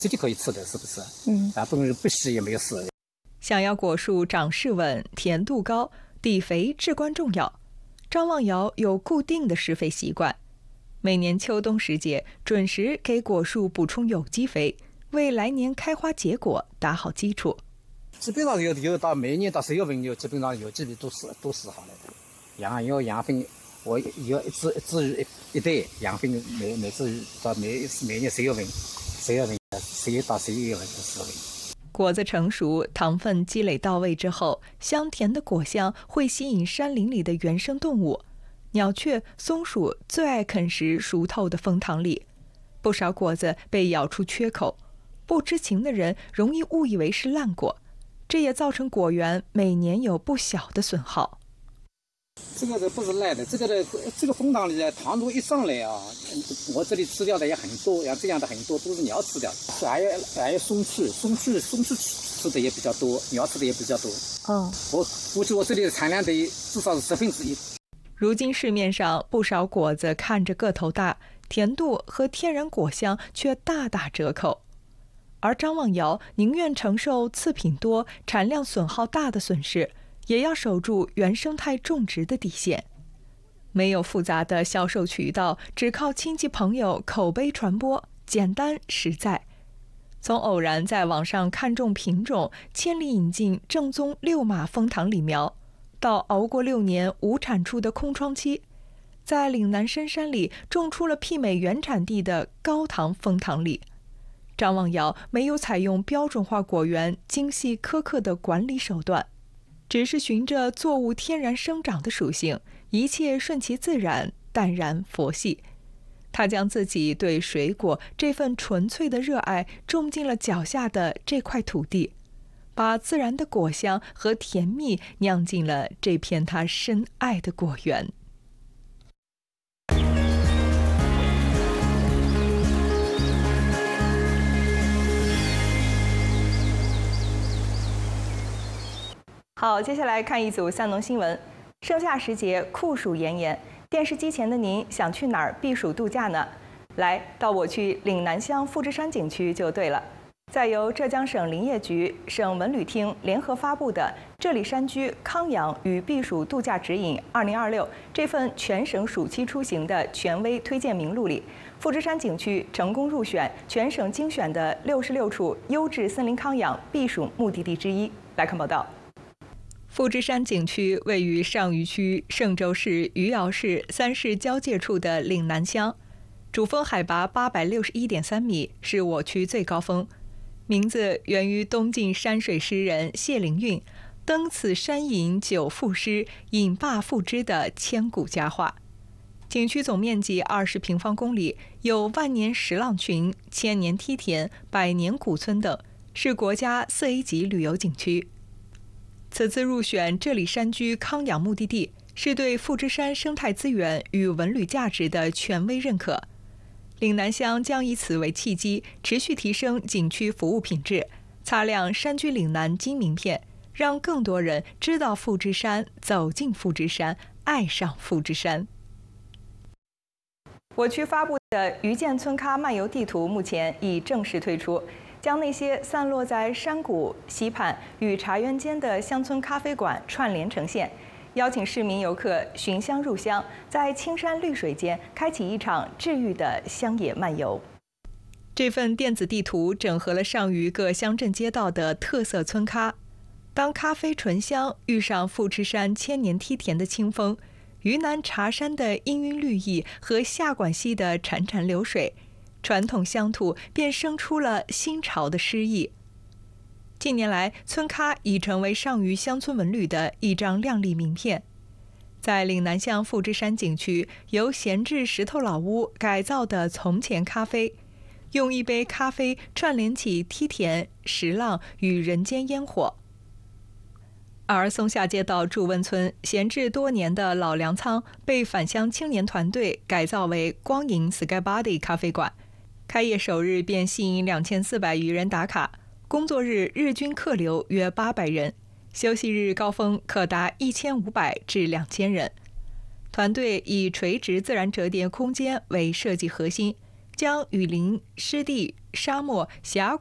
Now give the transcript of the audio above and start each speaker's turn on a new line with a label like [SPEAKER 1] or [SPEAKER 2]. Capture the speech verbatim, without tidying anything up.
[SPEAKER 1] 自己可以吃的，是不是？嗯，啊，不能不洗也没有事。
[SPEAKER 2] 想要果树长势稳、甜度高，底肥至关重要。张望尧有固定的施肥习惯，每年秋冬时节准时给果树补充有机肥，为来年开花结果打好基础。
[SPEAKER 1] 基本上有有到每年到十月份有基本上有基本都是都是好了的。养有养分，我有一至至于一袋养分，每每至于到每每年十月份。十月份，十一到十一月份的时候，
[SPEAKER 2] 果子成熟，糖分积累到位之后，香甜的果香会吸引山林里的原生动物，鸟雀、松鼠最爱啃食熟透的枫糖粒。不少果子被咬出缺口，不知情的人容易误以为是烂果，这也造成果园每年有不小的损耗。
[SPEAKER 1] 这个不是烂的，这个的这个枫糖里的糖度一上来啊，我这里吃掉的也很多，像这样的很多都是鸟吃掉，还有还有松翅，松翅松翅吃的也比较多，鸟吃的也比较多。
[SPEAKER 2] 哦，
[SPEAKER 1] 我估计我这里的产量得至少是十分之一。
[SPEAKER 2] 如今市面上不少果子看着个头大，甜度和天然果香却大打折扣，而张望尧宁愿承受次品多、产量损耗大的损失，也要守住原生态种植的底线。没有复杂的销售渠道，只靠亲戚朋友口碑传播，简单实在。从偶然在网上看中品种，千里引进正宗六马枫糖李苗，到熬过六年无产出的空窗期，在岭南深山里种出了媲美原产地的高糖枫糖李。张望尧没有采用标准化果园精细苛刻的管理手段，只是循着作物天然生长的属性，一切顺其自然，淡然佛系。他将自己对水果这份纯粹的热爱种进了脚下的这块土地，把自然的果香和甜蜜酿进了这片他深爱的果园。好，接下来看一组三农新闻。盛夏时节，酷暑炎炎，电视机前的您想去哪儿避暑度假呢？来到我去岭南乡富士山景区就对了。在由浙江省林业局、省文旅厅联合发布的《这里山居康养与避暑度假指引二零二六》这份全省暑期出行的权威推荐名录里，富士山景区成功入选全省精选的六十六处优质森林康养避暑目的地之一。来看报道。富士山景区位于上虞区嵊州市余姚市三市交界处的岭南乡，主峰海拔八百六十一点三米，是我区最高峰。名字源于东晋山水诗人谢灵运登此山饮酒赋诗，饮罢赋之的千古佳话。景区总面积二十平方公里，有万年石浪群、千年梯田、百年古村等，是国家四 A 级旅游景区。此次入选这里山居康养目的地，是对富士山生态资源与文旅价值的权威认可。岭南乡将以此为契机，持续提升景区服务品质，擦亮山居岭南金名片，让更多人知道富士山，走进富士山，爱上富士山。我区发布的余建村咖漫游地图目前已正式推出，将那些散落在山谷、溪畔与茶园间的乡村咖啡馆串联呈现，邀请市民游客寻乡入乡，在青山绿水间开启一场治愈的乡野漫游。这份电子地图整合了上虞各乡镇街道的特色村咖，当咖啡醇香遇上富士山千年梯田的清风，云南茶山的氤氲绿意和下管溪的潺潺流水，传统乡土便生出了新潮的诗意。近年来，村咖已成为上虞乡村文旅的一张亮丽名片。在岭南乡富士山景区，由闲置石头老屋改造的从前咖啡，用一杯咖啡串联起梯田、石浪与人间烟火。而松下街道祝温村闲置多年的老粮仓被返乡青年团队改造为光影 Skybody 咖啡馆，开业首日便吸引两千四百余人打卡，工作日日均客流约八百人，休息日高峰可达一千五百至两千人。团队以垂直自然折叠空间为设计核心，将雨林、湿地、 沙漠、峡谷。